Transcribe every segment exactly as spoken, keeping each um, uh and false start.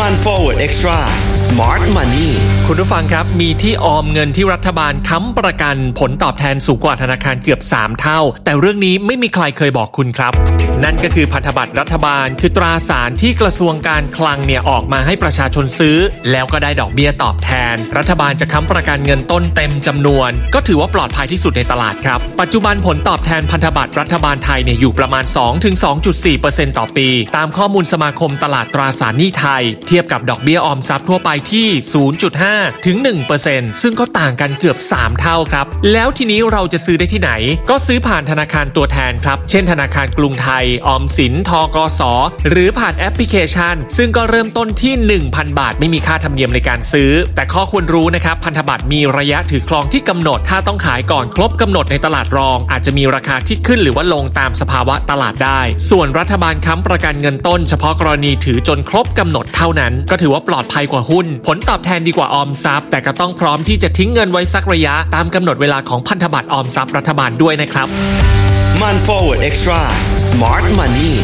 มัน Forward Extra Smart Money คุณผู้ฟังครับมีที่ออมเงินที่รัฐบาลค้ำประกันผลตอบแทนสูงกว่าธนาคารเกือบสามเท่าแต่เรื่องนี้ไม่มีใครเคยบอกคุณครับนั่นก็คือพันธบัตรรัฐบาลคือตราสารที่กระทรวงการคลังเนี่ยออกมาให้ประชาชนซื้อแล้วก็ได้ดอกเบี้ยตอบแทนรัฐบาลจะค้ำประกันเงินต้นเต็มจำนวนก็ถือว่าปลอดภัยที่สุดในตลาดครับปัจจุบันผลตอบแทนพันธบัตรรัฐบาลไทยเนี่ยอยู่ประมาณ สองถึงสองจุดสี่เปอร์เซ็นต์ ต่อปีตามข้อมูลสมาคมตลาดตราสารหนี้ไทยเทียบกับดอกเบี้ยออมทรัพย์ทั่วไปที่ ศูนย์จุดห้า ถึง หนึ่งเปอร์เซ็นต์ ซึ่งก็ต่างกันเกือบสามเท่าครับแล้วทีนี้เราจะซื้อได้ที่ไหนก็ซื้อผ่านธนาคารตัวแทนครับเช่นธนาคารกรุงไทยออมสินธกสหรือผ่านแอปพลิเคชันซึ่งก็เริ่มต้นที่ หนึ่งพัน บาทไม่มีค่าธรรมเนียมในการซื้อแต่ข้อควรรู้นะครับพันธบัตรมีระยะถือครองที่กำหนดถ้าต้องขายก่อนครบกำหนดในตลาดรองอาจจะมีราคาที่ขึ้นหรือว่าลงตามสภาวะตลาดได้ส่วนรัฐบาลค้ำประกันเงินต้นเฉพาะกรณีถือจนครบกำหนดเท่านั้นก็ถือว่าปลอดภัยกว่าหุ้นผลตอบแทนดีกว่าออมทรัพย์แต่ก็ต้องพร้อมที่จะทิ้งเงินไว้สักระยะตามกำหนดเวลาของพันธบัตรออมทรัพย์รัฐบาลด้วยนะครับมัน Forward Extra Smart Money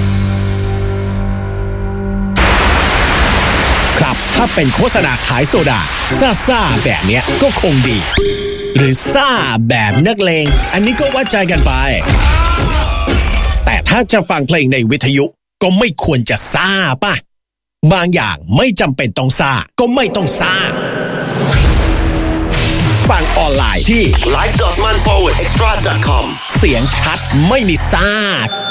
ครับถ้าเป็นโฆษณาขายโซดาซ่าๆแบบเนี้ยก็คงดีหรือซ่าแบบนักเลงอันนี้ก็วัดใจกันไปแต่ถ้าจะฟังเพลงในวิทยุก็ไม่ควรจะซ่าป่ะบางอย่างไม่จำเป็นต้องซ่าก็ไม่ต้องซ่าฟังออนไลน์ที่ไลฟ์ ดอท มัน ฟอร์วาร์ด เอ็กซ์ตร้า ดอท คอมเสียงชัดไม่มีซ่า